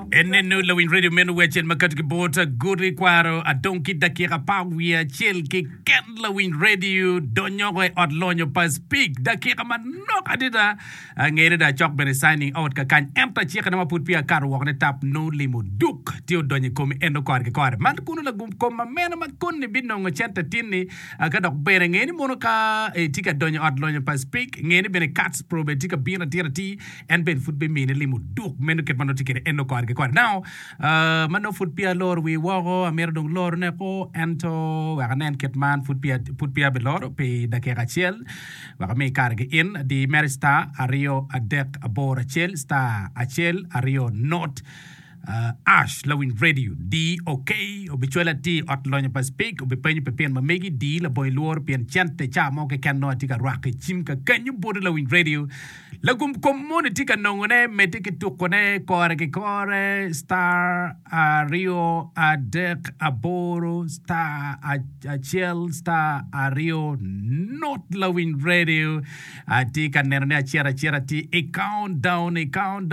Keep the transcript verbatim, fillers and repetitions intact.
Enenu la win radio menu wechen makat ki bota guri kwaro a donki dakika pawia chil ki ken la win radio donyo ko od lonyo pas speak dakika man nok adida ngere da chok bene signing out ka kan emta chika na maput pia kar wok ne tap no limo duk tio donyo komi endo kwar ke kwar man kuno la gum kom mena ma kunni binno ngo chenta tinni ka dok bere ngeni mono ka e tika donyo od lonyo pas speak ngeni bene cats probe tika bina tira ti en ben fut be mene limo duk menu ket mano tikere endo kwar ke kwar now uh, mano fut pia lor we wago amer dong lor ne ko ento waganen ket man fut pia fut pia be lor pe dakika chel wagame karge in di merista ario adek abora chel sta achel ario not Uh, ash lawin radio di okay obichuela ti at lonya pa speak obipenyu pe pen mamegi di la boy lor pen chante cha mo ke kan no tika raki chim ka kanyu bod lawin radio lagum community kan nongone metike tukone kore ke kore star uh, rio adek aboro star achel star ario not lawin radio atika nerone achira chira ti a countdown a countdown